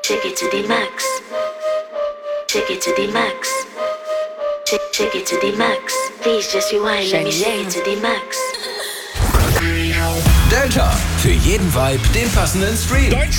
Take it to the max. Take it to the max. Take it to the max. Please just rewind, let me shake it to the max. Delta, für jeden Vibe den passenden Stream.